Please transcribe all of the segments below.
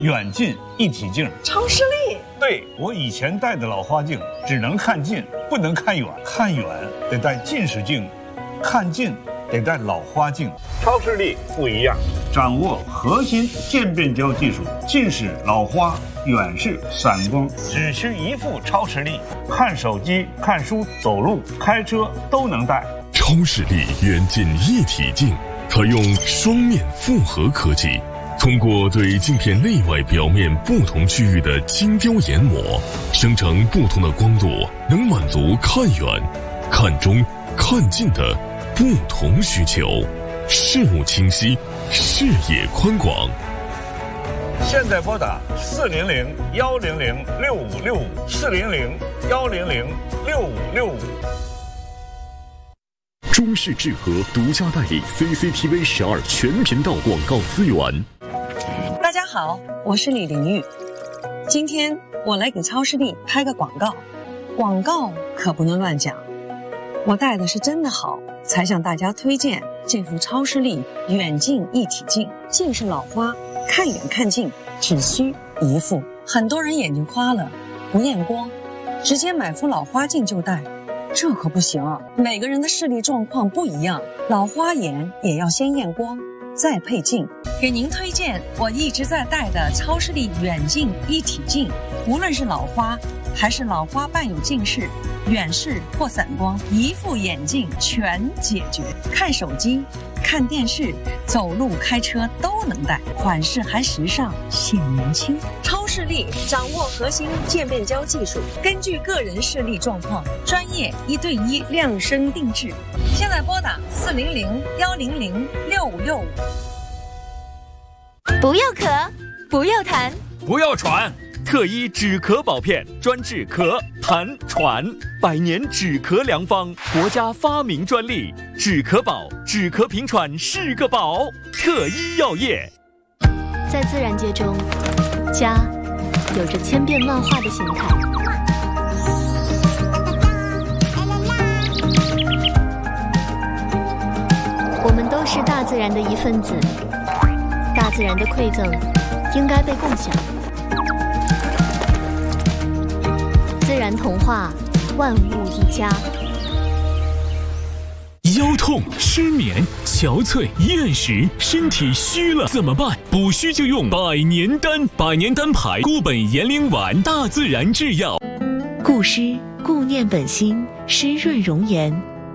远近一体镜。 超视力。 对，我以前戴的老花镜只能看近，不能看远，看远得戴近视镜，看近得戴老花镜。超视力不一样，掌握核心渐变焦技术，近视、老花、远视、散光，只需一副超视力，看手机、看书、走路、开车都能戴。 超视力远近一体镜采用双面复合科技，通过对镜片内外表面不同区域的精雕研磨，生成不同的光度，能满足看远、看中、看近的不同需求，视物清晰，视野宽广。 现在拨打400-100-6565，400-100-6565。 中视智和独家代理 CCTV 12全频道广告资源。 大家好，我是李玲玉。今天我来给超视力拍个广告，广告可不能乱讲。我戴的是真的好，才向大家推荐这副超视力远近一体镜。近视老花，看远看近只需一副。很多人眼睛花了，不验光，直接买副老花镜就戴。这可不行，每个人的视力状况不一样，老花眼也要先验光，再配镜。给您推荐我一直在戴的超视力远近一体镜，无论是老花还是老花伴有近视、远视或散光，一副眼镜全解决。看手机、看电视、走路、开车都能戴，款式还时尚，显年轻。超视力掌握核心渐变焦技术，根据个人视力状况，专业1对1量身定制。现在拨打400-100-6565。 不要咳，不要痰， 不要喘，特医止咳保片专治咳、痰、喘，100年止咳良方，国家发明专利，止咳宝，止咳平喘是个宝。特医药业。 在自然界中，家有着千变万化的形态。我们都是大自然的一份子，大自然的馈赠应该被共享。自然童话，万物一家。 腰痛、失眠、憔悴、厌食，身体虚了怎么办？补虚就用百年丹，百年丹牌固本延龄丸，大自然制药。 固湿固念本心，湿润容颜。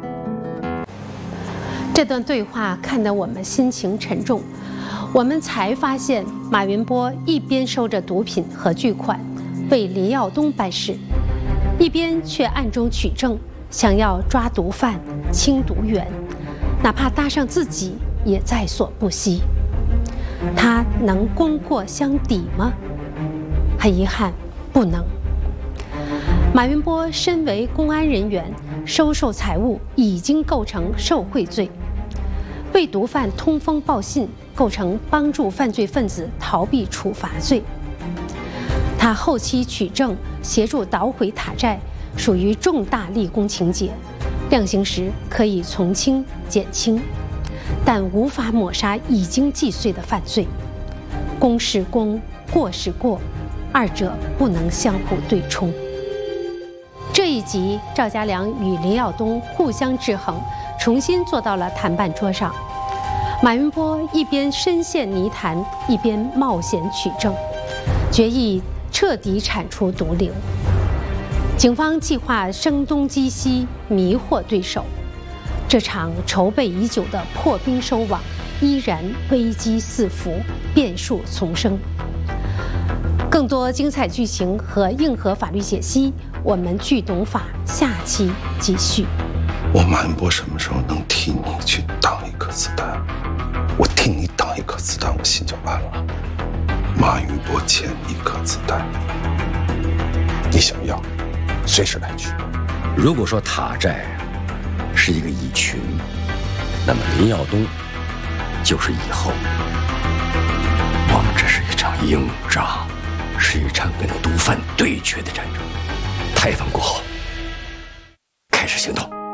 这段对话看得我们心情沉重。我们才发现，马云波一边收着毒品和巨款，为林耀东办事，一边却暗中取证，想要抓毒贩、清毒源，哪怕搭上自己也在所不惜。他能功过相抵吗？很遗憾，不能。马云波身为公安人员，收受财物已经构成受贿罪，为毒贩通风报信构成帮助犯罪分子逃避处罚罪。他后期取证协助捣毁塔寨，属于重大立功情节，量刑时可以从轻减轻，但无法抹杀已经既遂的犯罪。功是功，过是过，二者不能相互对冲。这一集，赵家良与林耀东互相制衡，重新坐到了谈判桌上。马云波一边深陷泥潭，一边冒险取证，决意彻底铲除毒瘤。警方计划声东击西，迷惑对手。这场筹备已久的破冰收网，依然危机四伏，变数丛生。更多精彩剧情和硬核法律解析，我们剧懂法下期继续。 我马云波什么时候能替你去挡一颗子弹？我替你挡一颗子弹，我心就安了。马云波欠一颗子弹，你想要，随时来取。 如果说塔寨是一个蚁群，那么林耀东就是蚁后。我们这是一场硬仗，是一场跟毒贩对决的战争。开放过后，开始行动。